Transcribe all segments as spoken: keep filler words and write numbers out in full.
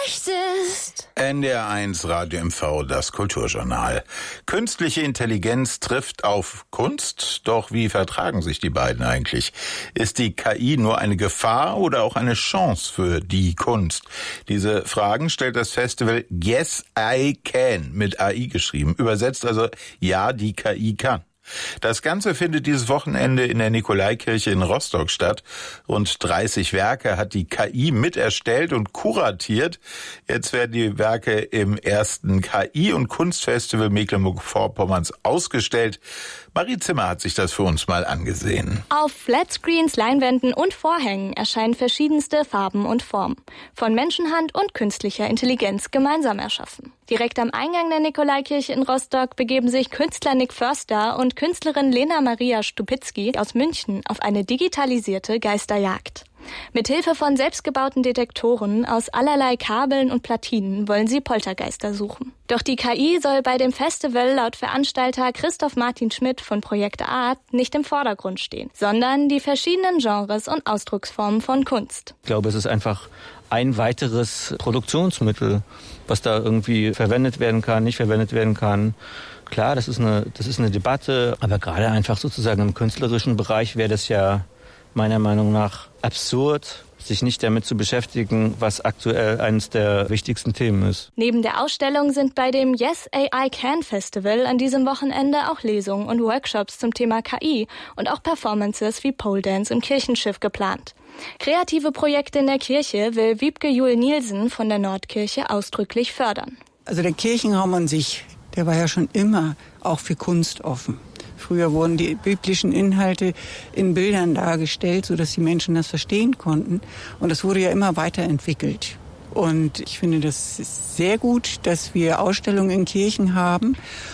möchtest. N D R eins Radio M V, das Kulturjournal. Künstliche Intelligenz trifft auf Kunst, doch wie vertragen sich die beiden eigentlich? Ist die K I nur eine Gefahr oder auch eine Chance für die Kunst? Diese Fragen stellt das Festival Yes, I Can, mit A I geschrieben, übersetzt also Ja, die K I kann. Das Ganze findet dieses Wochenende in der Nikolaikirche in Rostock statt. Rund dreißig Werke hat die K I mit erstellt und kuratiert. Jetzt werden die Werke im ersten K I- und Kunstfestival Mecklenburg-Vorpommerns ausgestellt. Marie Zimmer hat sich das für uns mal angesehen. Auf Flatscreens, Leinwänden und Vorhängen erscheinen verschiedenste Farben und Formen. Von Menschenhand und künstlicher Intelligenz gemeinsam erschaffen. Direkt am Eingang der Nikolaikirche in Rostock begeben sich Künstler Nick Förster und Künstlerin Lena Maria Stupitzky aus München auf eine digitalisierte Geisterjagd. Mithilfe von selbstgebauten Detektoren aus allerlei Kabeln und Platinen wollen sie Poltergeister suchen. Doch die K I soll bei dem Festival laut Veranstalter Christoph Martin Schmidt von Projekt Art nicht im Vordergrund stehen, sondern die verschiedenen Genres und Ausdrucksformen von Kunst. Ich glaube, es ist einfach ein weiteres Produktionsmittel, was da irgendwie verwendet werden kann, nicht verwendet werden kann. Klar, das ist eine, das ist eine Debatte, aber gerade einfach sozusagen im künstlerischen Bereich wäre das ja meiner Meinung nach absurd, sich nicht damit zu beschäftigen, was aktuell eines der wichtigsten Themen ist. Neben der Ausstellung sind bei dem Yes, A I Can Festival an diesem Wochenende auch Lesungen und Workshops zum Thema K I und auch Performances wie Pole Dance im Kirchenschiff geplant. Kreative Projekte in der Kirche will Wiebke Juhl-Nielsen von der Nordkirche ausdrücklich fördern. Also der Kirchenraum an sich, der war ja schon immer auch für Kunst offen. Früher wurden die biblischen Inhalte in Bildern dargestellt, sodass die Menschen das verstehen konnten. Und das wurde ja immer weiterentwickelt. Und ich finde, das ist sehr gut, dass wir Ausstellungen in Kirchen haben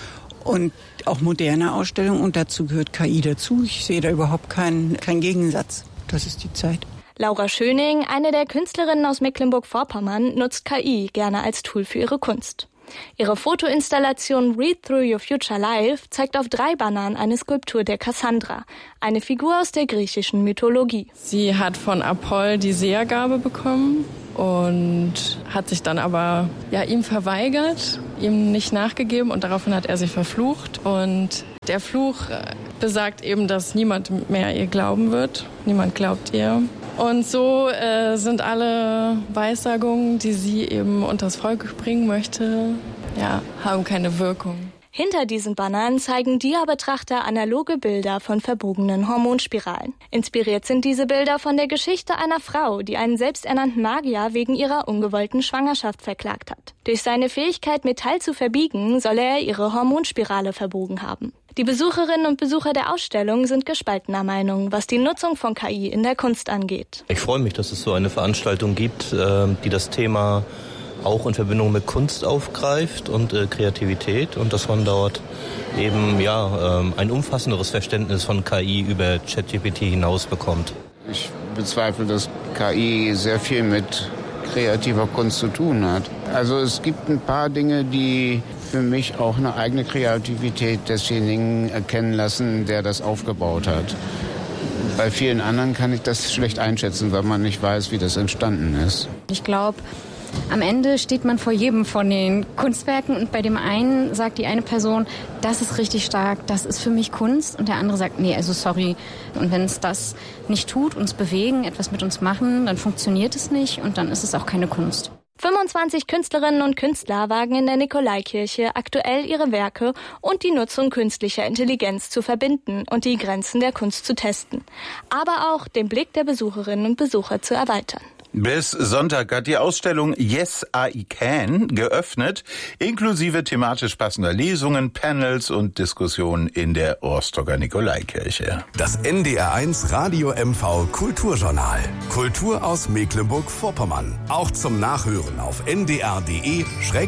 und auch moderne Ausstellungen. Und dazu gehört K I dazu. Ich sehe da überhaupt keinen, keinen Gegensatz. Das ist die Zeit. Laura Schöning, eine der Künstlerinnen aus Mecklenburg-Vorpommern, nutzt K I gerne als Tool für ihre Kunst. Ihre Fotoinstallation Read Through Your Future Life zeigt auf drei Bannern eine Skulptur der Cassandra, eine Figur aus der griechischen Mythologie. Sie hat von Apoll die Sehergabe bekommen und hat sich dann aber ja, ihm verweigert, ihm nicht nachgegeben und daraufhin hat er sie verflucht. Und der Fluch besagt eben, dass niemand mehr ihr glauben wird. Niemand glaubt ihr. Und so äh, sind alle Weissagungen, die sie eben unters Volk bringen möchte, ja, haben keine Wirkung. Hinter diesen Bannern zeigen Dia-Betrachter analoge Bilder von verbogenen Hormonspiralen. Inspiriert sind diese Bilder von der Geschichte einer Frau, die einen selbsternannten Magier wegen ihrer ungewollten Schwangerschaft verklagt hat. Durch seine Fähigkeit, Metall zu verbiegen, soll er ihre Hormonspirale verbogen haben. Die Besucherinnen und Besucher der Ausstellung sind gespaltener Meinung, was die Nutzung von K I in der Kunst angeht. Ich freue mich, dass es so eine Veranstaltung gibt, die das Thema auch in Verbindung mit Kunst aufgreift und äh, Kreativität und dass man dort eben ja ähm, ein umfassenderes Verständnis von K I über ChatGPT hinaus bekommt. Ich bezweifle, dass K I sehr viel mit kreativer Kunst zu tun hat. Also es gibt ein paar Dinge, die für mich auch eine eigene Kreativität desjenigen erkennen lassen, der das aufgebaut hat. Bei vielen anderen kann ich das schlecht einschätzen, weil man nicht weiß, wie das entstanden ist. Ich glaube, am Ende steht man vor jedem von den Kunstwerken und bei dem einen sagt die eine Person, das ist richtig stark, das ist für mich Kunst und der andere sagt, nee, also sorry. Und wenn es das nicht tut, uns bewegen, etwas mit uns machen, dann funktioniert es nicht und dann ist es auch keine Kunst. fünfundzwanzig Künstlerinnen und Künstler wagen in der Nikolaikirche aktuell ihre Werke und die Nutzung künstlicher Intelligenz zu verbinden und die Grenzen der Kunst zu testen, aber auch den Blick der Besucherinnen und Besucher zu erweitern. Bis Sonntag hat die Ausstellung Yes, I Can geöffnet, inklusive thematisch passender Lesungen, Panels und Diskussionen in der Rostocker Nikolaikirche. Das N D R eins Radio M V Kulturjournal. Kultur aus Mecklenburg-Vorpommern. Auch zum Nachhören auf n d r punkt d e